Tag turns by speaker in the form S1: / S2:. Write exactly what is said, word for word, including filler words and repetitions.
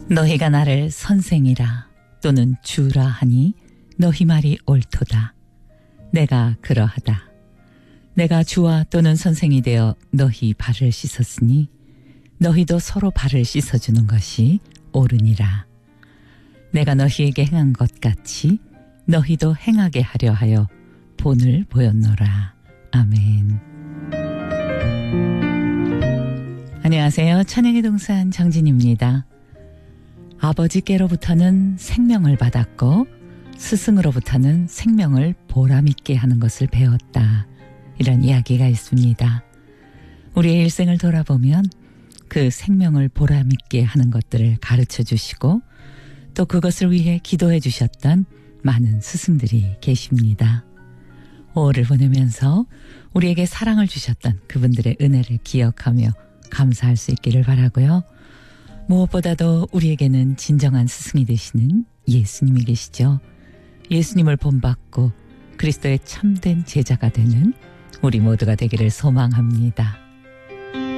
S1: 너희가 나를 선생이라 또는 주라 하니 너희 말이 옳도다. 내가 그러하다. 내가 주와 또는 선생이 되어 너희 발을 씻었으니 너희도 서로 발을 씻어주는 것이 옳으니라. 내가 너희에게 행한 것 같이 너희도 행하게 하려 하여 본을 보였노라. 아멘. 안녕하세요. 찬양의 동산 정진입니다. 아버지께로부터는 생명을 받았고 스승으로부터는 생명을 보람있게 하는 것을 배웠다. 이런 이야기가 있습니다. 우리의 일생을 돌아보면 그 생명을 보람있게 하는 것들을 가르쳐 주시고 또 그것을 위해 기도해 주셨던 많은 스승들이 계십니다. 오후를 보내면서 우리에게 사랑을 주셨던 그분들의 은혜를 기억하며 감사할 수 있기를 바라고요. 무엇보다도 우리에게는 진정한 스승이 되시는 예수님이 계시죠. 예수님을 본받고 그리스도의 참된 제자가 되는 우리 모두가 되기를 소망합니다.